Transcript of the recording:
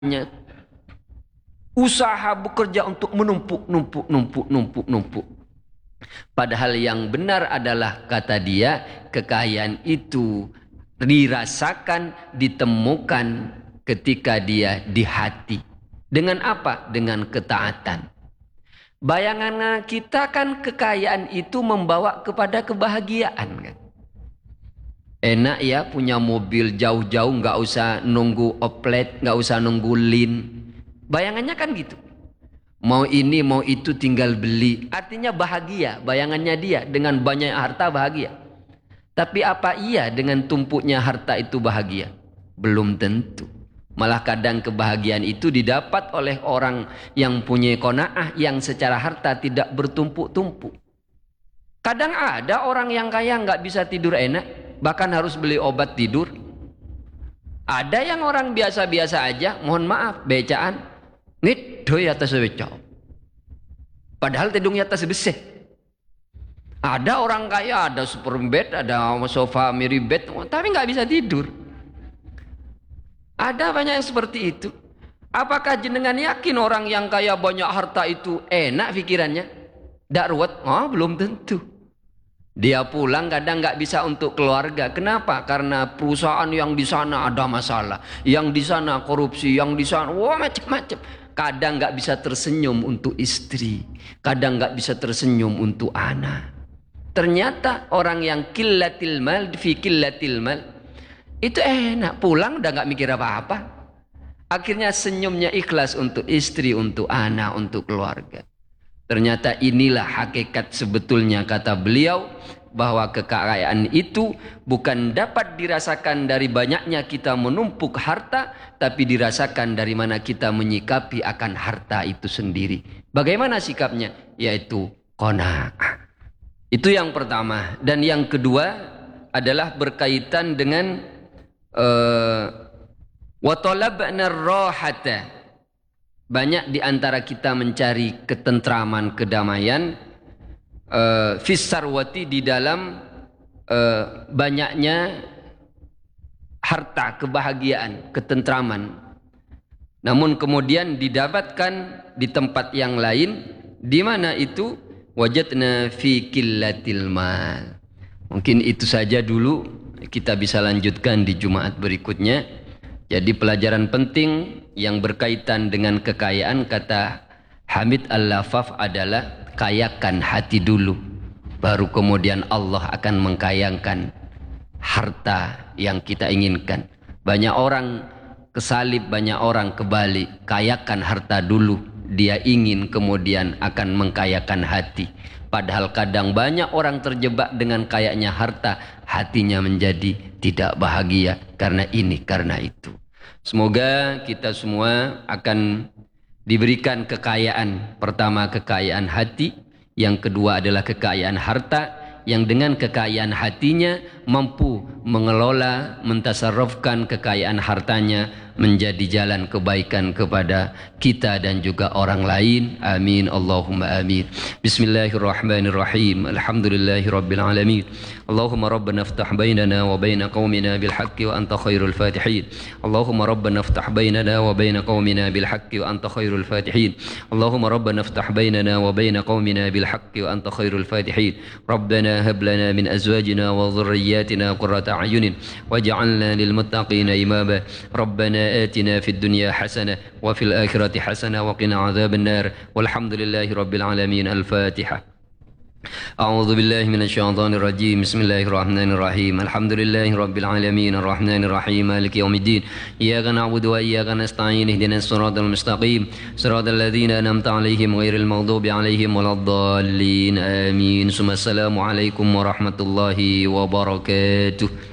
usaha bekerja untuk menumpuk. Padahal yang benar adalah, kata dia, kekayaan itu dirasakan, ditemukan ketika dia di hati. Dengan apa? Dengan ketaatan. Bayangan kita kan kekayaan itu membawa kepada kebahagiaan kan. Enak ya punya mobil jauh-jauh, nggak usah nunggu oplet, nggak usah nunggu lin. Bayangannya kan gitu. Mau ini mau itu tinggal beli. Artinya bahagia. Bayangannya dia dengan banyak harta bahagia. Tapi apa iya dengan tumpuknya harta itu bahagia? Belum tentu. Malah kadang kebahagiaan itu didapat oleh orang yang punya qanaah, yang secara harta tidak bertumpuk-tumpuk. Kadang ada orang yang kaya nggak bisa tidur enak, bahkan harus beli obat tidur. Ada yang orang biasa-biasa aja, mohon maaf, becaan, ngidoy atas becak. Padahal tidungnya atas besi. Ada orang kaya, ada super bed, ada sofa mirip bed, tapi nggak bisa tidur. Ada banyak yang seperti itu. Apakah jenengan yakin orang yang kaya banyak harta itu enak pikirannya? Tidak ruwet? Oh, belum tentu. Dia pulang kadang nggak bisa untuk keluarga. Kenapa? Karena perusahaan yang di sana ada masalah, yang di sana korupsi, yang di sana wah macam-macam. Kadang nggak bisa tersenyum untuk istri, kadang nggak bisa tersenyum untuk anak. Ternyata orang yang qillatil mal fi qillatil mal itu enak, pulang udah nggak mikir apa-apa. Akhirnya senyumnya ikhlas untuk istri, untuk anak, untuk keluarga. Ternyata inilah hakikat sebetulnya, kata beliau, bahwa kekayaan itu bukan dapat dirasakan dari banyaknya kita menumpuk harta, tapi dirasakan dari mana kita menyikapi akan harta itu sendiri. Bagaimana sikapnya? Yaitu qanaah. Itu yang pertama. Dan yang kedua adalah berkaitan dengan wa talabna ar-rahata. Banyak di antara kita mencari ketentraman, kedamaian, fisarwati, di dalam banyaknya harta, kebahagiaan, ketentraman. Namun kemudian didapatkan di tempat yang lain, di mana itu wajadna fi qillatil mal. Mungkin itu saja dulu. Kita bisa lanjutkan di Jumat berikutnya. Jadi pelajaran penting yang berkaitan dengan kekayaan, kata Hamid Al-Lafaf, adalah kayakan hati dulu, baru kemudian Allah akan mengkayakan harta yang kita inginkan. Banyak orang kesalib, banyak orang kebalik. Kayakan harta dulu, dia ingin kemudian akan mengkayakan hati. Padahal kadang banyak orang terjebak dengan kayaknya harta, hatinya menjadi tidak bahagia karena ini, karena itu. Semoga kita semua akan diberikan kekayaan. Pertama, kekayaan hati. Yang kedua adalah kekayaan harta, yang dengan kekayaan hatinya mampu mengelola, mentasarrufkan kekayaan hartanya menjadi jalan kebaikan kepada kita dan juga orang lain. Amin Allahumma amin. Bismillahirrahmanirrahim. Alhamdulillahirabbil alamin. Allahumma rabbana iftah bainana wa bain qaumina bil haqqi wa anta khairul fatihin. Allahumma rabbana iftah bainana wa bain qaumina bil haqqi wa anta khairul fatihin. Allahumma rabbana iftah bainana wa bain qaumina bil haqqi wa anta khairul fatihin. Rabbana hab lana min azwajina wa dhurriyyatina qurrata a'yunin waj'alna lil muttaqina imama. Rabbana آتنا في الدنيا حسنة وفي الآخرة حسنة وقنا عذاب النار والحمد لله رب العالمين. الفاتحة. أعوذ بالله من الشيطان الرجيم. بسم الله الرحمن الرحيم. الحمد لله رب العالمين الرحمن الرحيم مالك يوم الدين. إياك نعبد وإياك نستعين اهدنا الصراط المستقيم صراط الذين أنعمت عليهم غير المغضوب عليهم ولا الضالين آمين. ثم السلام عليكم ورحمة الله وبركاته.